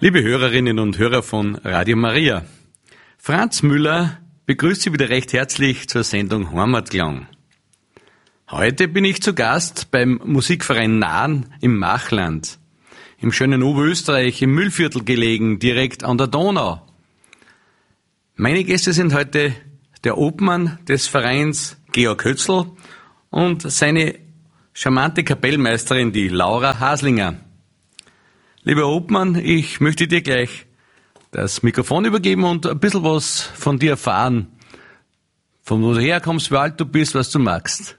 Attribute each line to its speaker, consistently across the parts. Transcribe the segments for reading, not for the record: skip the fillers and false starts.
Speaker 1: Liebe Hörerinnen und Hörer von Radio Maria, Franz Müller begrüßt Sie wieder recht herzlich zur Sendung Heimatklang. Heute bin ich zu Gast beim Musikverein Nahen im Machland, im schönen Oberösterreich, im Mühlviertel gelegen, direkt an der Donau. Meine Gäste sind heute der Obmann des Vereins, Georg Hötzl, und seine charmante Kapellmeisterin, die Laura Haslinger. Lieber Obmann, ich möchte dir gleich das Mikrofon übergeben und ein bisschen was von dir erfahren. Von wo du herkommst, wie alt du bist, was du magst.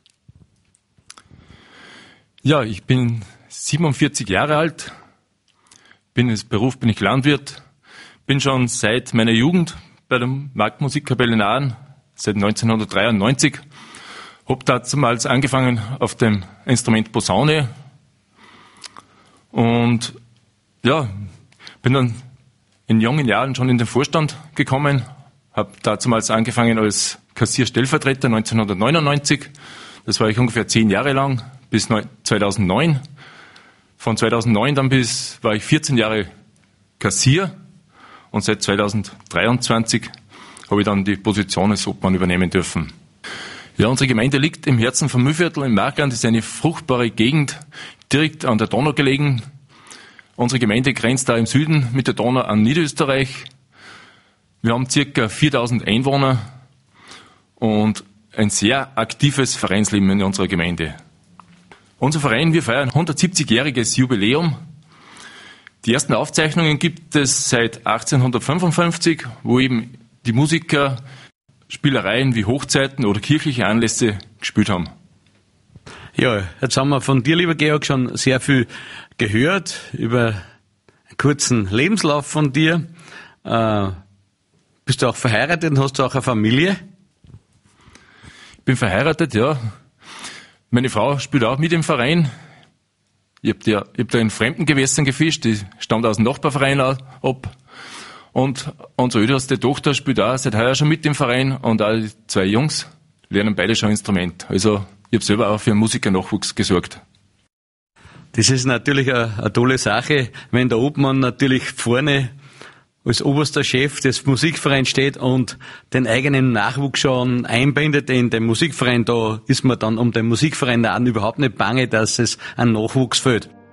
Speaker 2: Ja, ich bin 47 Jahre alt, bin ich Landwirt, bin schon seit meiner Jugend bei der Marktmusikkapelle Nahen, seit 1993. Hab damals angefangen auf dem Instrument Posaune und ja, bin dann in jungen Jahren schon in den Vorstand gekommen, habe damals angefangen als Kassierstellvertreter 1999. Das war ich ungefähr 10 Jahre lang, bis 2009. Von 2009 dann bis war ich 14 Jahre Kassier und seit 2023 habe ich dann die Position als Obmann übernehmen dürfen. Ja, unsere Gemeinde liegt im Herzen vom Mühlviertel im Machland. Das ist eine fruchtbare Gegend, direkt an der Donau gelegen. Unsere Gemeinde grenzt da im Süden mit der Donau an Niederösterreich. Wir haben ca. 4000 Einwohner und ein sehr aktives Vereinsleben in unserer Gemeinde. Unser Verein, wir feiern 170-jähriges Jubiläum. Die ersten Aufzeichnungen gibt es seit 1855, wo eben die Musiker Spielereien wie Hochzeiten oder kirchliche Anlässe gespielt haben.
Speaker 1: Ja, jetzt haben wir von dir, lieber Georg, schon sehr viel gehört über einen kurzen Lebenslauf von dir. Bist du auch verheiratet und hast du auch eine Familie?
Speaker 2: Ich bin verheiratet, ja. Meine Frau spielt auch mit im Verein. Ich hab da in fremden Gewässern gefischt, die stammt aus dem Nachbarverein ab. Und unsere älteste Tochter spielt auch seit heuer schon mit im Verein und auch die 2 Jungs lernen beide schon Instrument. Also ich habe selber auch für einen Musikernachwuchs gesorgt.
Speaker 1: Das ist natürlich eine tolle Sache, wenn der Obmann natürlich vorne als oberster Chef des Musikvereins steht und den eigenen Nachwuchs schon einbindet in den Musikverein. Da ist man dann um den Musikverein an überhaupt nicht bange, dass es einen Nachwuchs fehlt.